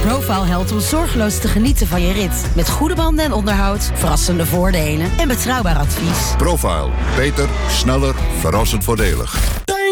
Profile helpt om zorgeloos te genieten van je rit. Met goede banden en onderhoud, verrassende voordelen en betrouwbaar advies. Profile. Beter, sneller, verrassend voordelig.